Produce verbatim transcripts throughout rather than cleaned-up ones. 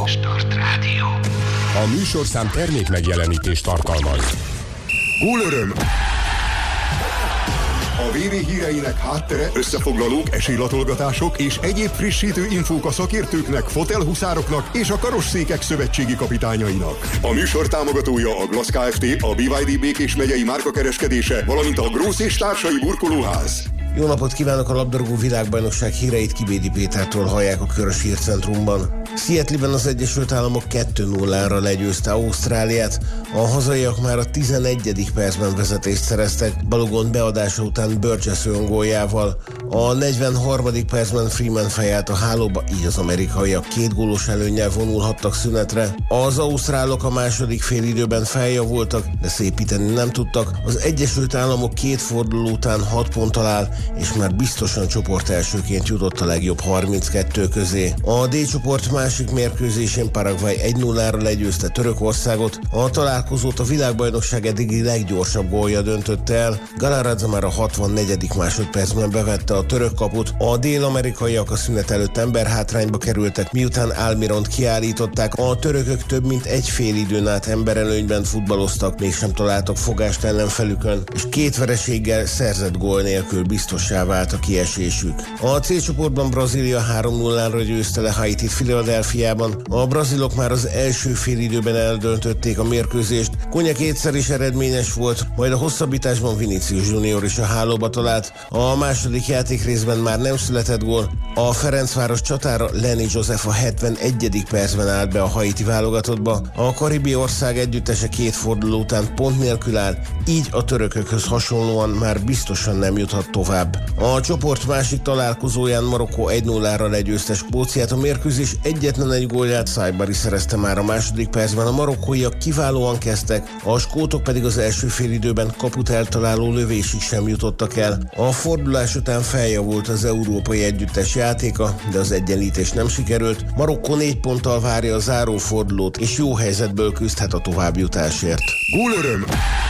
Start Rádió. A műsorszám termék megjelenítést tartalmaz. Gólöröm! A vé vé híreinek háttere, összefoglalók, esélylatolgatások és egyéb frissítő infók a szakértőknek, fotelhuszároknak és a karosszékek szövetségi kapitányainak. A műsor támogatója a Glass Kft., a bé vé dé Békés megyei márkakereskedése, valamint a Grósz és társai burkolóház. Jó napot kívánok, a labdarúgó világbajnokság híreit Kibédi Pétertől hallják a Körös Hírcentrumban. Seattle-ben az Egyesült Államok kettő nullára legyőzte Ausztráliát. A hazaiak már a tizenegyedik percben vezetést szereztek, Balogun beadása után Burgess öngóljával. A negyvenharmadik percben Freeman fejelt a hálóba, így az amerikaiak két gólos előnnyel vonulhattak szünetre. Az ausztrálok a második félidőben feljavultak, de szépíteni nem tudtak. Az Egyesült Államok két forduló után hat ponttal áll, és már biztosan csoport elsőként jutott a legjobb harminckettő közé. A D csoport másik mérkőzésén Paraguay egy nullára legyőzte Törökországot. A találkozót a világbajnokság eddigi leggyorsabb gólja döntötte el. Galarradze már a hatvannegyedik másodpercben bevette a török kaput. A dél-amerikaiak a szünet előtt emberhátrányba kerültek, miután Almiront kiállították. A törökök több mint egy fél időn át emberelőnyben futballoztak, mégsem találtak fogást ellenfelükön, és két vereséggel szerzett gól nélkül biztossá vált a kiesésük. A C csoportban Brazília három nullára győzte le Haitit Philadelphiában. A brazilok már az első félidőben eldöntötték a mérkőzést. Konya kétszer is eredményes volt, majd a hosszabbításban Vinicius Junior is a hálóba talált. A második játékrészben már nem született gól. A Ferencváros csatára Lenny Joseph a hetvenegyedik percben állt be a haiti válogatottba. A karibi ország együttese két forduló után pont nélkül áll, így a törökökhöz hasonlóan már biztosan nem juthat tovább. A csoport másik találkozóján Marokkó egy nullára legyőzte Skóciát, a mérkőzés egyetlen egy gólját Saibari szerezte már a második percben, a marokkóiak kiválóan kezdtek, a skótok pedig az első félidőben kaput eltaláló lövésig sem jutottak el. A fordulás után feljavult az európai együttes játéka, de az egyenlítés nem sikerült. Marokkó négy ponttal várja a zárófordulót, és jó helyzetből küzdhet a továbbjutásért. Gólöröm!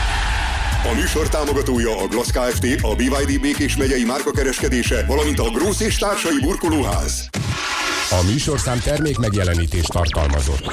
A műsor támogatója a Glass Kft., a bé vé dé Békés megyei márkakereskedése, valamint a Grósz és társai burkolóház. A műsorszám termék megjelenítést tartalmazott.